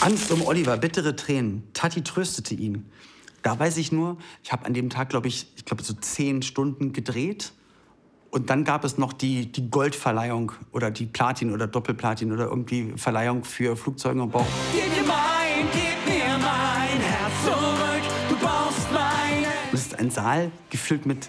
Angst um Oliver, bittere Tränen. Tati tröstete ihn. Da weiß ich nur, ich habe an dem Tag, glaube ich, so 10 Stunden gedreht. Und dann gab es noch die Goldverleihung oder die Platin- oder Doppelplatin- oder irgendwie Verleihung für Flugzeuge und Bauch. Gib mir mein Herz zurück, du brauchst meine... Es ist ein Saal gefüllt mit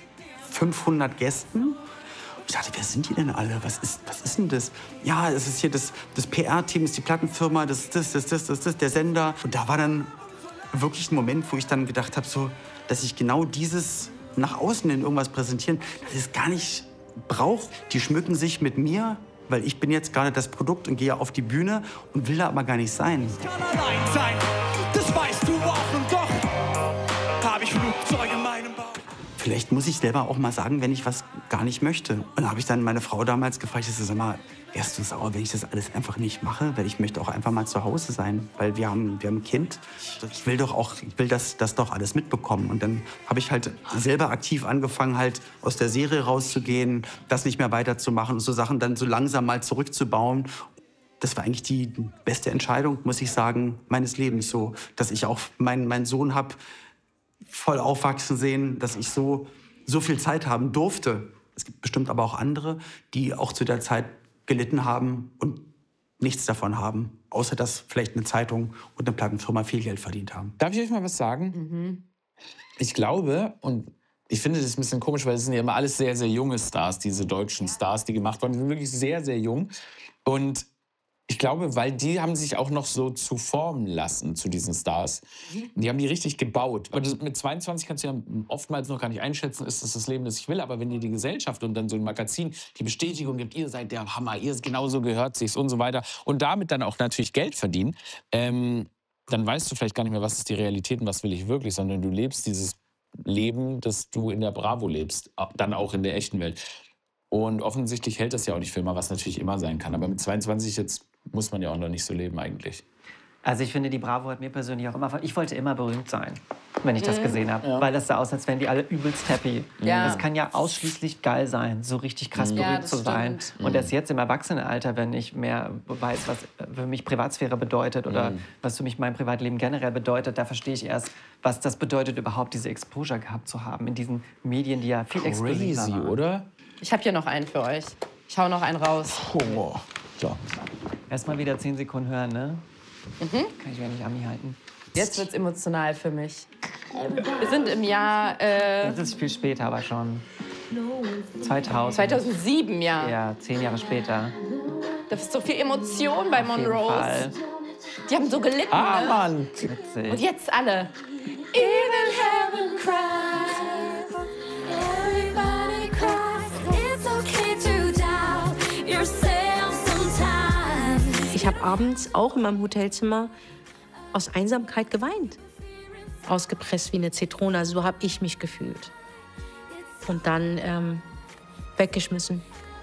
500 Gästen. Ich dachte, wer sind die denn alle? Was ist denn das? Ja, es ist hier das PR-Team, ist die Plattenfirma, das ist der Sender. Und da war dann wirklich ein Moment, wo ich dann gedacht habe, so, dass ich genau dieses nach außen in irgendwas präsentieren, dass ich es gar nicht brauche. Die schmücken sich mit mir, weil ich bin jetzt gerade das Produkt und gehe auf die Bühne und will da aber gar nicht sein. Ich kann allein sein, das weißt du auch und doch habe ich Flugzeuge in meinem Bauch. Vielleicht muss ich selber auch mal sagen, wenn ich was gar nicht möchte. Und da habe ich dann meine Frau damals gefragt, ich so, sag mal, wärst du sauer, wenn ich das alles einfach nicht mache? Weil ich möchte auch einfach mal zu Hause sein, weil wir haben ein Kind. Ich will das doch alles mitbekommen. Und dann habe ich halt selber aktiv angefangen, halt aus der Serie rauszugehen, das nicht mehr weiterzumachen und so Sachen dann so langsam mal zurückzubauen. Das war eigentlich die beste Entscheidung, muss ich sagen, meines Lebens. So, dass ich auch meinen Sohn habe voll aufwachsen sehen, dass ich so viel Zeit haben durfte. Es gibt bestimmt aber auch andere, die auch zu der Zeit gelitten haben und nichts davon haben, außer dass vielleicht eine Zeitung und eine Plattenfirma viel Geld verdient haben. Darf ich euch mal was sagen? Mhm. Ich glaube, und ich finde das ein bisschen komisch, weil es sind ja immer alles sehr, sehr junge Stars, diese deutschen Stars, die gemacht wurden. Die sind wirklich sehr, sehr jung. Und ich glaube, weil die haben sich auch noch so zu formen lassen zu diesen Stars. Die haben die richtig gebaut. Aber mit 22 kannst du ja oftmals noch gar nicht einschätzen, ist das das Leben, das ich will. Aber wenn dir die Gesellschaft und dann so ein Magazin die Bestätigung gibt, ihr seid der Hammer, ihr genauso gehört sich's und so weiter und damit dann auch natürlich Geld verdienen, dann weißt du vielleicht gar nicht mehr, was ist die Realität und was will ich wirklich, sondern du lebst dieses Leben, das du in der Bravo lebst, dann auch in der echten Welt. Und offensichtlich hält das ja auch nicht für immer, was natürlich immer sein kann. Aber mit 22 jetzt muss man ja auch noch nicht so leben eigentlich. Also ich finde, die Bravo hat mir persönlich auch immer... Ich wollte immer berühmt sein, wenn ich das gesehen habe. Ja. Weil das sah aus, als wären die alle übelst happy. Ja. Das kann ja ausschließlich geil sein, so richtig krass berühmt zu sein. Und erst jetzt im Erwachsenenalter, wenn ich mehr weiß, was für mich Privatsphäre bedeutet oder was für mich mein Privatleben generell bedeutet, da verstehe ich erst, was das bedeutet, überhaupt diese Exposure gehabt zu haben in diesen Medien, die ja viel exklusiver waren. Oder? Ich habe hier noch einen für euch. Ich hau noch einen raus. Oh. So. Erstmal wieder 10 Sekunden hören, ne? Kann ich mir nicht an mich halten. Jetzt wird's emotional für mich. Wir sind im Jahr... Das ist viel später aber schon. 2000. 2007, ja. Ja, 10 Jahre später. Da ist so viel Emotion bei Monrose. Die haben so gelitten. Ah, Mann. Witzig. Und jetzt alle. Even heaven cries. Everybody cries. It's okay to doubt yourself sometimes. Ich habe abends auch in meinem Hotelzimmer aus Einsamkeit geweint. Ausgepresst wie eine Zitrone, also so habe ich mich gefühlt. Und dann weggeschmissen.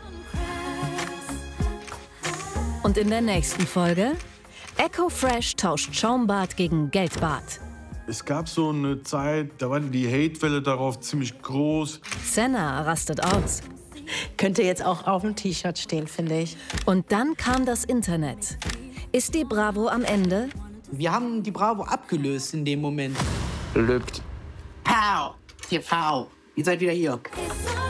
Und in der nächsten Folge: Echo Fresh tauscht Schaumbad gegen Geldbad. Es gab so eine Zeit, da war die Hatewelle darauf ziemlich groß. Senna rastet aus. Könnte jetzt auch auf dem T-Shirt stehen, finde ich. Und dann kam das Internet. Ist die Bravo am Ende? Wir haben die Bravo abgelöst in dem Moment. Lügt. Pow! TV! Ihr seid wieder hier.